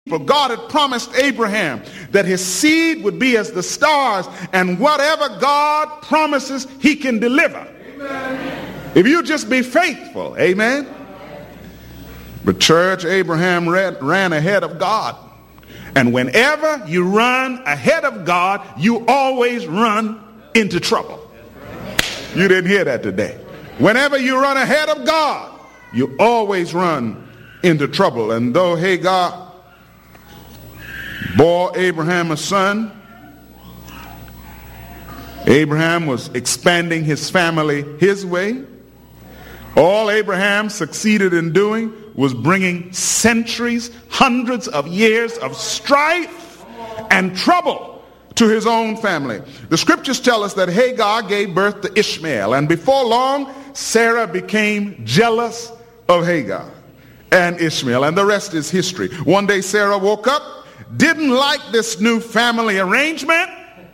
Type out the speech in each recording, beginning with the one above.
God had promised Abraham that his seed would be as the stars, and whatever God promises, he can deliver. Amen. If you just be faithful, amen. But church, Abraham ran ahead of God. And whenever you run ahead of God, you always run into trouble. You didn't hear that today. Whenever you run ahead of God, you always run into trouble. And though Hagar bore Abraham a son, Abraham was expanding his family his way. All Abraham succeeded in doing was bringing centuries, hundreds of years of strife and trouble to his own family. The scriptures tell us that Hagar gave birth to Ishmael, and before long, Sarah became jealous of Hagar and Ishmael, and the rest is history. One day Sarah woke up, didn't like this new family arrangement,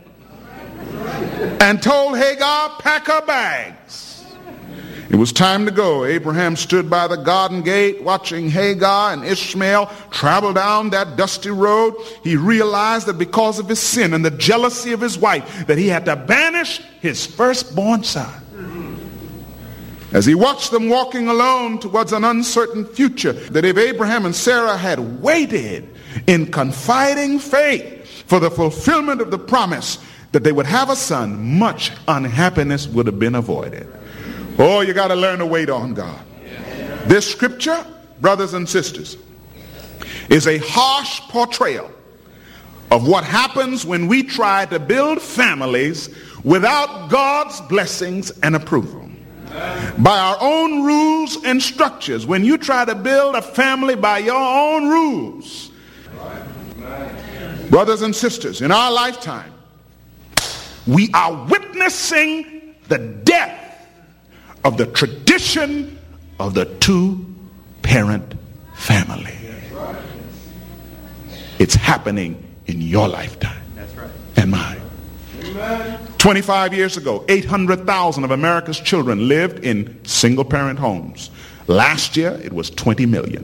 and told Hagar, pack her bags. It was time to go. Abraham stood by the garden gate watching Hagar and Ishmael travel down that dusty road. He realized that because of his sin and the jealousy of his wife, that he had to banish his firstborn son. As he watched them walking alone towards an uncertain future, that if Abraham and Sarah had waited in confiding faith for the fulfillment of the promise that they would have a son, much unhappiness would have been avoided. Oh, you got to learn to wait on God. This scripture, brothers and sisters, is a harsh portrayal of what happens when we try to build families without God's blessings and approval. By our own rules and structures. When you try to build a family by your own rules, brothers and sisters, in our lifetime, we are witnessing the death of the tradition of the two-parent family. It's happening in your lifetime and mine. 25 years ago, 800,000 of America's children lived in single-parent homes. Last year, it was 20 million.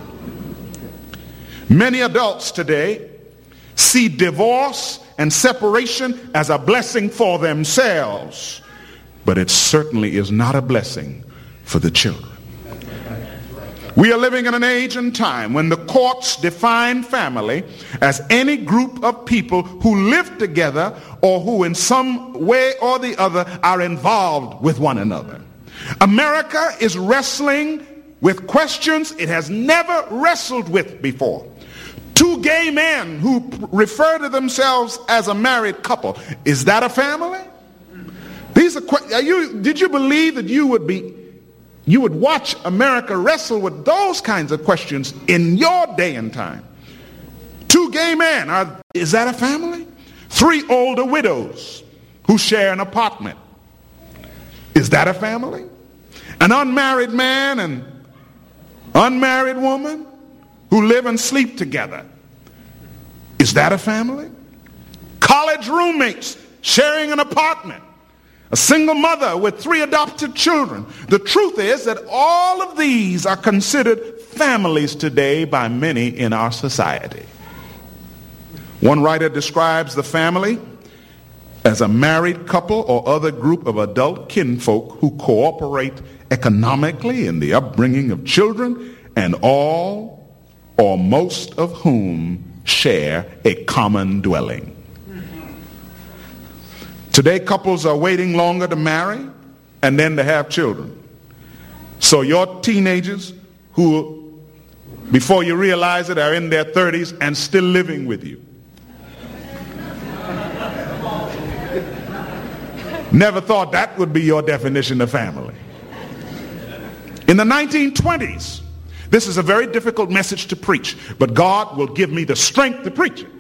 Many adults today see divorce and separation as a blessing for themselves, but it certainly is not a blessing for the children. We are living in an age and time when the courts define family as any group of people who live together or who in some way or the other are involved with one another. America is wrestling with questions it has never wrestled with before. Two gay men who refer to themselves as a married couple. Is that a family? These are did you believe that you would watch America wrestle with those kinds of questions in your day and time? Two gay men, is that a family? Three older widows who share an apartment. Is that a family? An unmarried man and unmarried woman who live and sleep together. Is that a family? College roommates sharing an apartment. A single mother with 3 adopted children. The truth is that all of these are considered families today by many in our society. One writer describes the family as a married couple or other group of adult kinfolk who cooperate economically in the upbringing of children, and all or most of whom share a common dwelling. Today, couples are waiting longer to marry and then to have children. So your teenagers who, before you realize it, are in their 30s and still living with you. Never thought that would be your definition of family. In the 1920s, this is a very difficult message to preach, but God will give me the strength to preach it.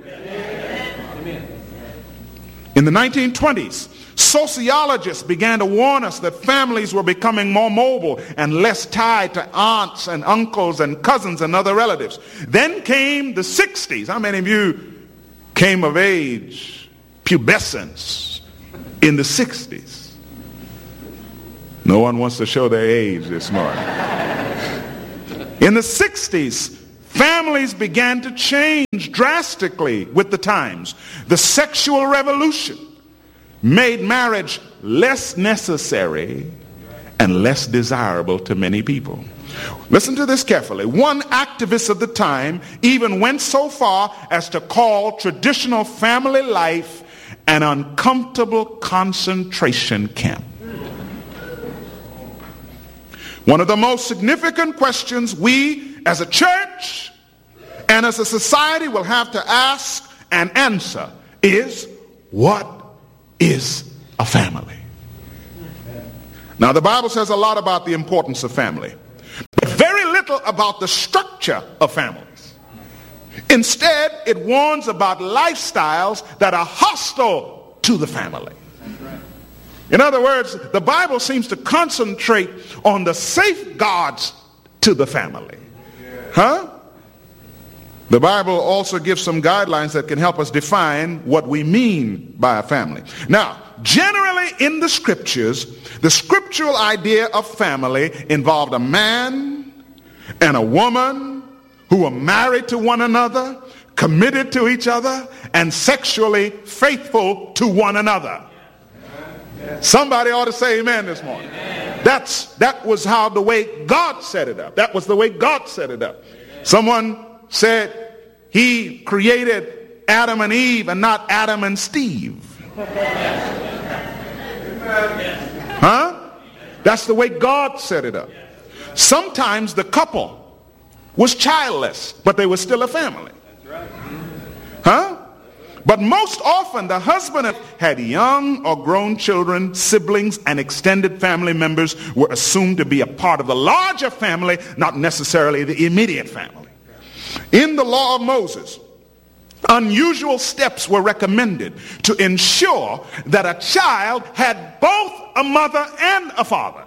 In the 1920s, sociologists began to warn us that families were becoming more mobile and less tied to aunts and uncles and cousins and other relatives. Then came the 60s. How many of you came of age, pubescence, in the 60s? No one wants to show their age this morning. In the 60s, Families began to change drastically with the times. The sexual revolution made marriage less necessary and less desirable to many people. Listen to this carefully. One activist of the time even went so far as to call traditional family life an uncomfortable concentration camp. One of the most significant questions we as a church and as a society will have to ask and answer is, what is a family? Now, the Bible says a lot about the importance of family, but very little about the structure of families. Instead, it warns about lifestyles that are hostile to the family. In other words, the Bible seems to concentrate on the safeguards to the family. The Bible also gives some guidelines that can help us define what we mean by a family. Now, generally in the scriptures, the scriptural idea of family involved a man and a woman who were married to one another, committed to each other, and sexually faithful to one another. Somebody ought to say amen this morning. That was how the way God set it up. That was the way God set it up. Someone said he created Adam and Eve and not Adam and Steve. That's the way God set it up. Sometimes the couple was childless, but they were still a family. But most often the husband had young or grown children, siblings, and extended family members were assumed to be a part of the larger family, not necessarily the immediate family. In the law of Moses, unusual steps were recommended to ensure that a child had both a mother and a father.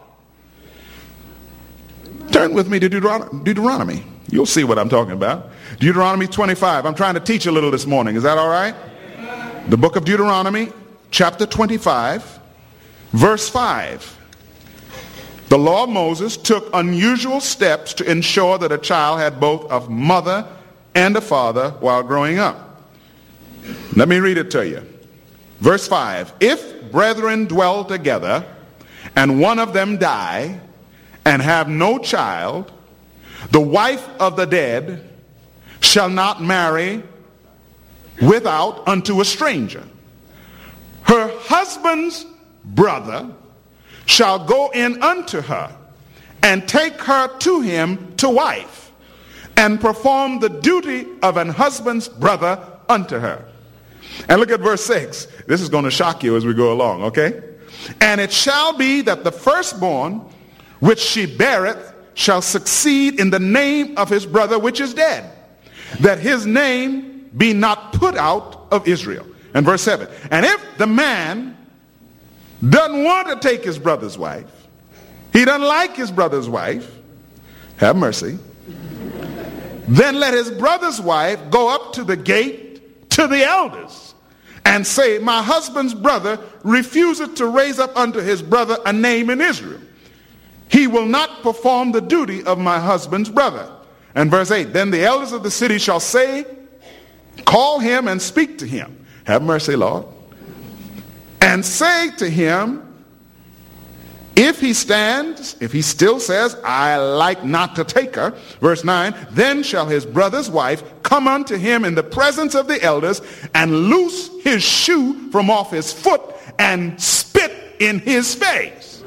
Turn with me to Deuteronomy. You'll see what I'm talking about. Deuteronomy 25. I'm trying to teach a little this morning. Is that all right? The book of Deuteronomy, chapter 25, verse 5. The law of Moses took unusual steps to ensure that a child had both a mother and a father while growing up. Let me read it to you. Verse 5. If brethren dwell together, and one of them die, and have no child, the wife of the dead shall not marry without unto a stranger. Her husband's brother shall go in unto her, and take her to him to wife, and perform the duty of an husband's brother unto her. And look at verse 6. This is going to shock you as we go along, okay? And it shall be that the firstborn which she beareth shall succeed in the name of his brother which is dead, that his name be not put out of Israel. And verse 7. And if the man doesn't want to take his brother's wife, he doesn't like his brother's wife, have mercy, then let his brother's wife go up to the gate to the elders and say, my husband's brother refuseth to raise up unto his brother a name in Israel. He will not perform the duty of my husband's brother. And verse 8. Then the elders of the city shall say, call him and speak to him. Have mercy, Lord. And say to him, if he stands, if he still says, I like not to take her, verse 9, then shall his brother's wife come unto him in the presence of the elders, and loose his shoe from off his foot, and spit in his face.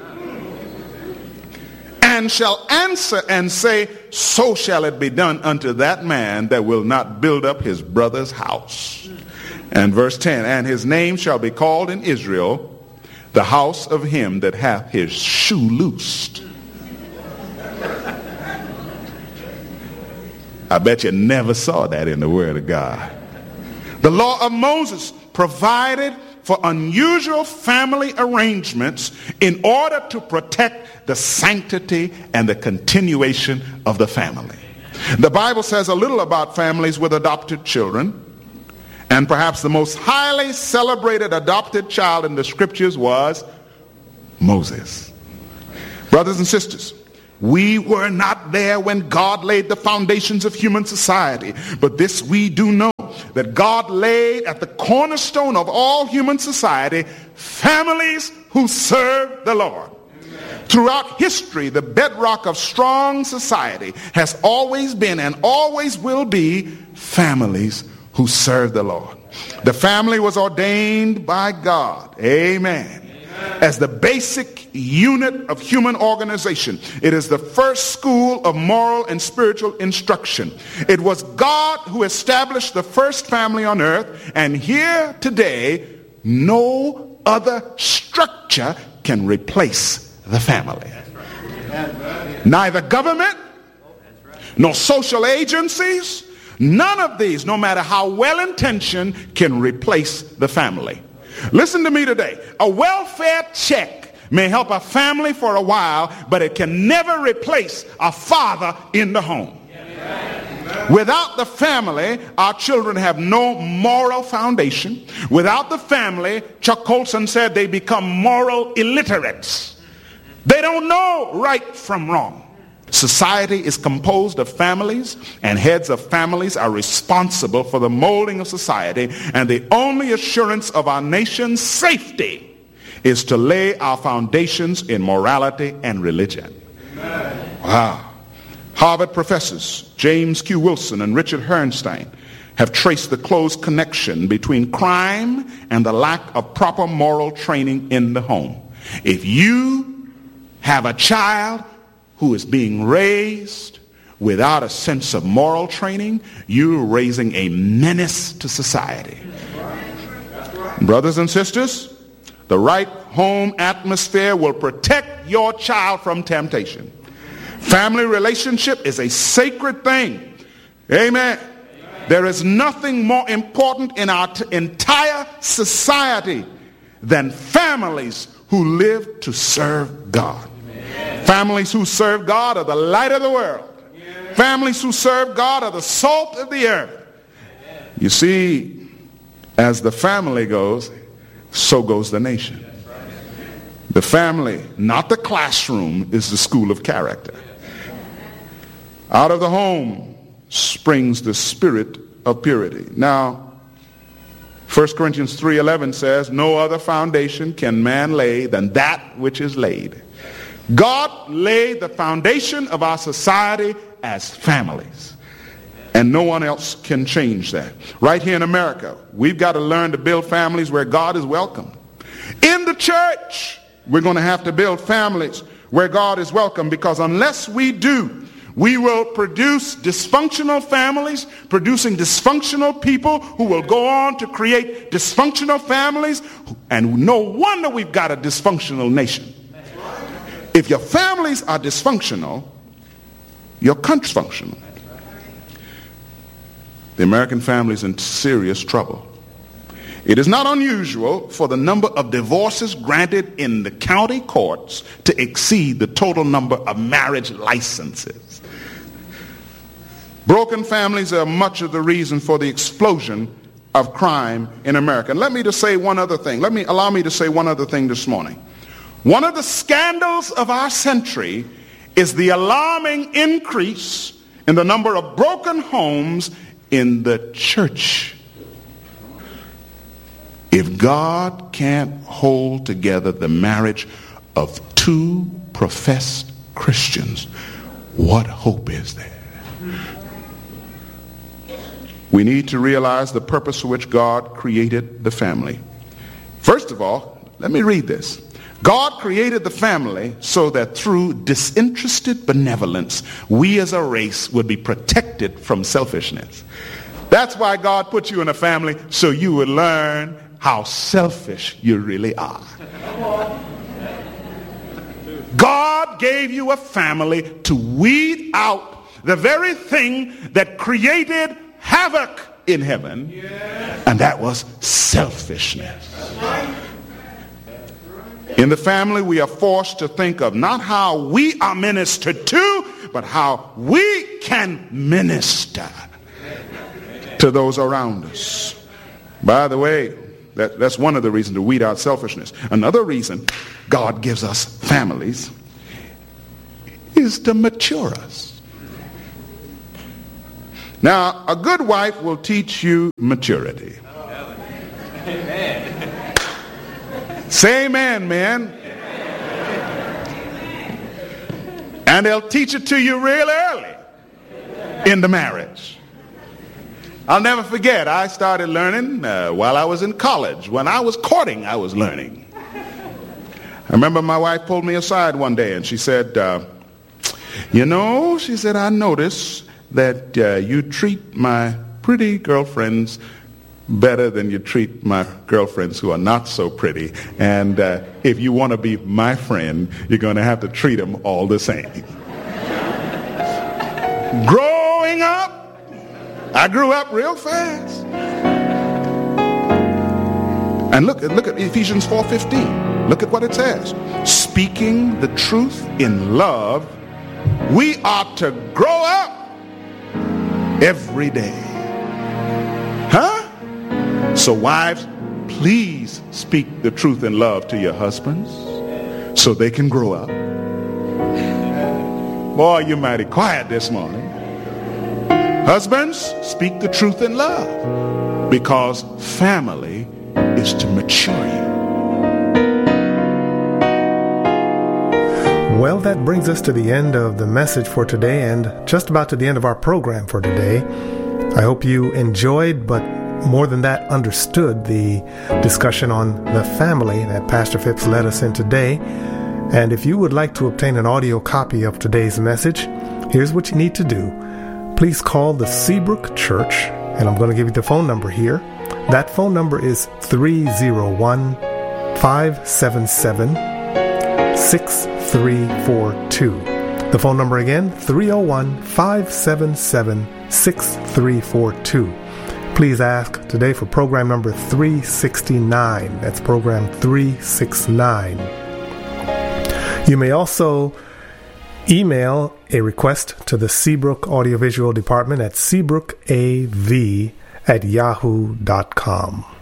And shall answer and say, so shall it be done unto that man that will not build up his brother's house. And verse 10, and his name shall be called in Israel, the house of him that hath his shoe loosed. I bet you never saw that in the Word of God. The law of Moses provided for unusual family arrangements in order to protect the sanctity and the continuation of the family. The Bible says a little about families with adopted children, and perhaps the most highly celebrated adopted child in the scriptures was Moses. Brothers and sisters, We were not there when God laid the foundations of human society, but this we do know, that God laid at the cornerstone of all human society families who serve the Lord. Throughout history, the bedrock of strong society has always been and always will be families who serve the Lord. The family was ordained by God, amen, as the basic unit of human organization. It is the first school of moral and spiritual instruction. It was God who established the first family on earth, and here today, no other structure can replace the family. Neither government, nor social agencies, none of these, no matter how well-intentioned, can replace the family. Listen to me today. A welfare check may help a family for a while, but it can never replace a father in the home. Without the family, our children have no moral foundation. Without the family, Chuck Colson said, they become moral illiterates. They don't know right from wrong. Society is composed of families, and heads of families are responsible for the molding of society, and the only assurance of our nation's safety is to lay our foundations in morality and religion. Wow. Harvard professors James Q. Wilson and Richard Herrnstein have traced the close connection between crime and the lack of proper moral training in the home. If you have a child who is being raised without a sense of moral training, you're raising a menace to society. Brothers and sisters, the right home atmosphere will protect your child from temptation. Family relationship is a sacred thing. Amen. There is nothing more important in our entire society than families who live to serve God. Families who serve God are the light of the world. Families who serve God are the salt of the earth. You see, as the family goes, so goes the nation. The family, not the classroom, is the school of character. Out of the home springs the spirit of purity. Now, 1 Corinthians 3:11 says, no other foundation can man lay than that which is laid. God laid the foundation of our society as families, and no one else can change that. Right here in America, we've got to learn to build families where God is welcome. In the church, we're going to have to build families where God is welcome, because unless we do, we will produce dysfunctional families, producing dysfunctional people who will go on to create dysfunctional families, and no wonder we've got a dysfunctional nation. If your families are dysfunctional, your country's functional. The American family is in serious trouble. It is not unusual for the number of divorces granted in the county courts to exceed the total number of marriage licenses. Broken families are much of the reason for the explosion of crime in America. And allow me to say one other thing this morning. One of the scandals of our century is the alarming increase in the number of broken homes in the church. If God can't hold together the marriage of two professed Christians, what hope is there? We need to realize the purpose for which God created the family. First of all, let me read this. God created the family so that through disinterested benevolence, we as a race would be protected from selfishness. That's why God put you in a family, so you would learn how selfish you really are. God gave you a family to weed out the very thing that created havoc in heaven, and that was selfishness. In the family, we are forced to think of not how we are ministered to, but how we can minister to those around us. By the way, that's one of the reasons to weed out selfishness. Another reason God gives us families is to mature us. Now, a good wife will teach you maturity. Amen. Say amen, man. And they'll teach it to you real early in the marriage. I'll never forget, I started learning while I was in college. When I was courting, I was learning. I remember my wife pulled me aside one day and she said, she said, I notice that you treat my pretty girlfriends better than you treat my girlfriends who are not so pretty. And if you want to be my friend, you're going to have to treat them all the same. Growing up, I grew up real fast. And look at Ephesians 4:15. Look at what it says. Speaking the truth in love, we ought to grow up every day. Huh? So wives, please speak the truth in love to your husbands so they can grow up. Boy, you're mighty quiet this morning. Husbands, speak the truth in love because family is to mature you. Well, that brings us to the end of the message for today and just about to the end of our program for today. I hope you enjoyed, but more than that, understood the discussion on the family that Pastor Phipps led us in today. And if you would like to obtain an audio copy of today's message, here's what you need to do. Please call the Seabrook Church, and I'm going to give you the phone number here. That phone number is 301-577-6342. The phone number again, 301-577-6342. Please ask today for program number 369. That's program 369. You may also email a request to the Seabrook Audiovisual Department at seabrookav@yahoo.com.